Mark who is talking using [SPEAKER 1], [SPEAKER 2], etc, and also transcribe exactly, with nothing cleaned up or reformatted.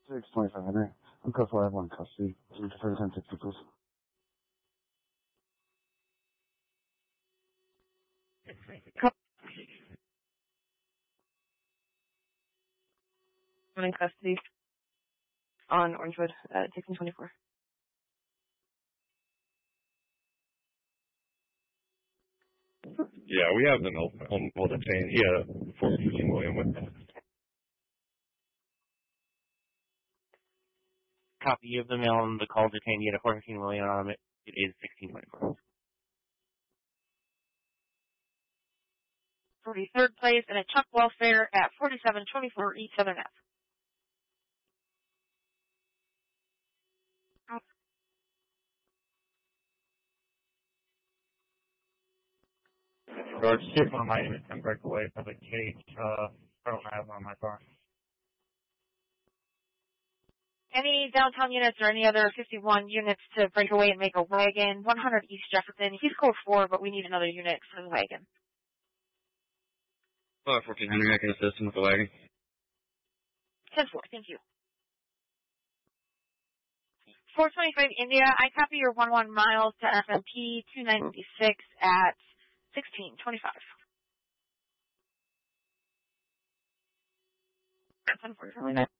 [SPEAKER 1] six twenty-five Henry. I'm code four, I have one custody. thirty ten sixty, please.
[SPEAKER 2] I'm in custody on Orangewood at sixteen twenty-four.
[SPEAKER 3] Yeah, we have an open hold detained. He had a four fifteen William with him.
[SPEAKER 4] Copy. You have the mail on the call detained. You had a four fifteen William on it. It is sixteen twenty-four.
[SPEAKER 2] forty-third place and a Chuck Welfare at forty-seven twenty-four East Southern Ave.
[SPEAKER 5] George, see if one of my units can break away from the gate. Uh, I don't have one on my car.
[SPEAKER 2] Any downtown units or any other fifty-one units to break away and make a wagon? one hundred East Jefferson. He's code four, but we need another unit for the wagon.
[SPEAKER 6] Oh, fourteen Henry, I can assist him with the wagon.
[SPEAKER 2] ten four, thank you. four twenty-five India, I copy your one one miles to F M P two ninety-six at sixteen twenty-five. ten four,